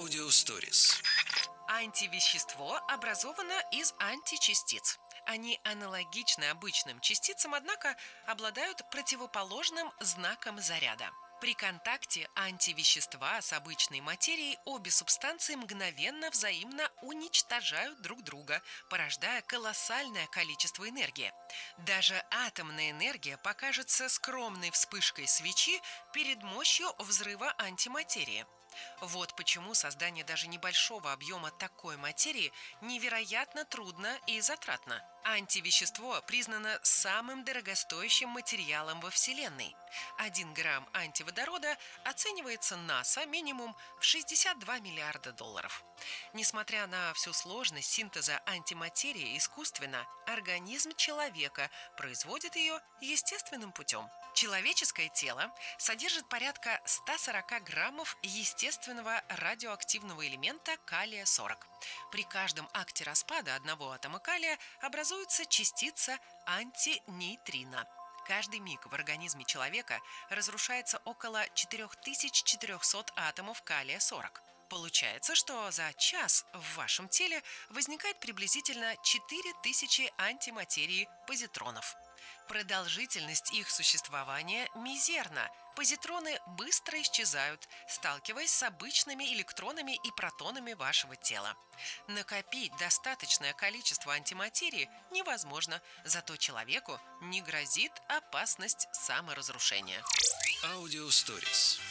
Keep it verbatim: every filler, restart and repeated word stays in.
Аудиосторис. Антивещество образовано из античастиц. Они аналогичны обычным частицам, однако обладают противоположным знаком заряда. При контакте антивещества с обычной материей обе субстанции мгновенно взаимно уничтожают друг друга, порождая колоссальное количество энергии. Даже атомная энергия покажется скромной вспышкой свечи перед мощью взрыва антиматерии. Вот почему создание даже небольшого объема такой материи невероятно трудно и затратно. Антивещество признано самым дорогостоящим материалом во Вселенной. Один грамм антиводорода оценивается НАСА минимум в шестьдесят два миллиарда долларов. Несмотря на всю сложность синтеза антиматерии искусственно, организм человека производит ее естественным путем. Человеческое тело содержит порядка ста сорока граммов естественного радиоактивного элемента калия сорок. При каждом акте распада одного атома калия образуется частица антинейтрино. Каждый миг в организме человека разрушается около четыре тысячи четыреста атомов калия сорок. Получается, что за час в вашем теле возникает приблизительно четыре тысячи антиматерии позитронов. Продолжительность их существования мизерна. Позитроны быстро исчезают, сталкиваясь с обычными электронами и протонами вашего тела. Накопить достаточное количество антиматерии невозможно, зато человеку не грозит опасность саморазрушения. Аудиосторис.